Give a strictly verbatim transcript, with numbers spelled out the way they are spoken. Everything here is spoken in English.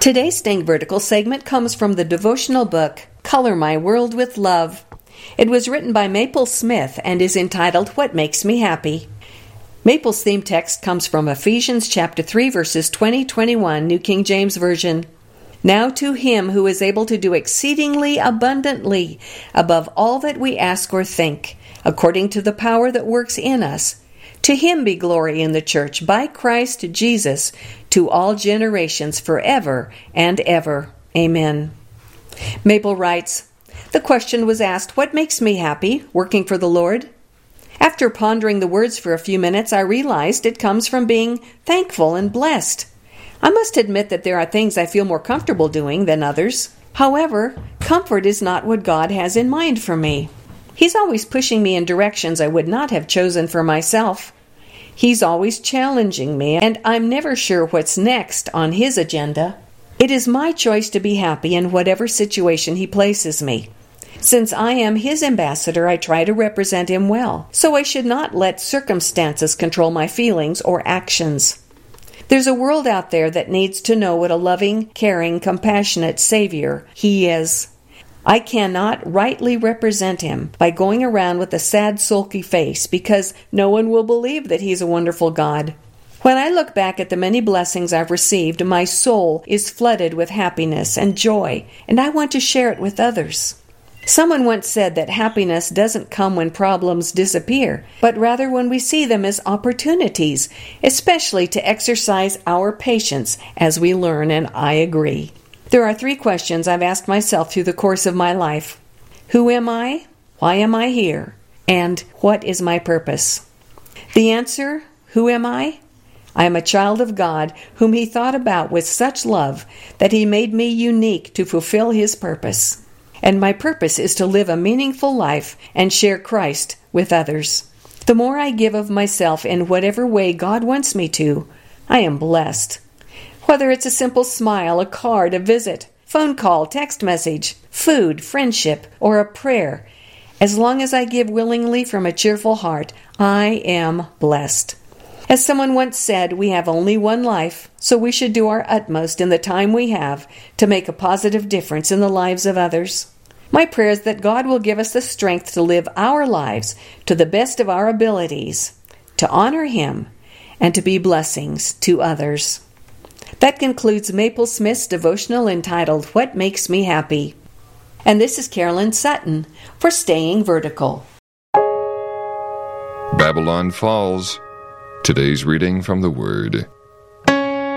Today's Staying Vertical segment comes from the devotional book, Color My World with Love. It was written by Maple Smith and is entitled, What Makes Me Happy? Maple's theme text comes from Ephesians chapter three, verses twenty to twenty-one, New King James Version. Now to Him who is able to do exceedingly abundantly above all that we ask or think, according to the power that works in us, to Him be glory in the church by Christ Jesus to all generations forever and ever. Amen. Maple writes, the question was asked, what makes me happy working for the Lord? After pondering the words for a few minutes, I realized it comes from being thankful and blessed. I must admit that there are things I feel more comfortable doing than others. However, comfort is not what God has in mind for me. He's always pushing me in directions I would not have chosen for myself. He's always challenging me, and I'm never sure what's next on His agenda. It is my choice to be happy in whatever situation He places me. Since I am His ambassador, I try to represent Him well, so I should not let circumstances control my feelings or actions. There's a world out there that needs to know what a loving, caring, compassionate Savior He is. I cannot rightly represent Him by going around with a sad, sulky face because no one will believe that He's a wonderful God. When I look back at the many blessings I've received, my soul is flooded with happiness and joy, and I want to share it with others. Someone once said that happiness doesn't come when problems disappear, but rather when we see them as opportunities, especially to exercise our patience as we learn, and I agree. There are three questions I've asked myself through the course of my life. Who am I? Why am I here? And what is my purpose? The answer, who am I? I am a child of God whom He thought about with such love that He made me unique to fulfill His purpose. And my purpose is to live a meaningful life and share Christ with others. The more I give of myself in whatever way God wants me to, I am blessed. Whether it's a simple smile, a card, a visit, phone call, text message, food, friendship, or a prayer, as long as I give willingly from a cheerful heart, I am blessed. As someone once said, we have only one life, so we should do our utmost in the time we have to make a positive difference in the lives of others. My prayer is that God will give us the strength to live our lives to the best of our abilities, to honor Him, and to be blessings to others. That concludes Maple Smith's devotional entitled, What Makes Me Happy? And this is Carolyn Sutton for Staying Vertical. Babylon Falls. Today's reading from the Word.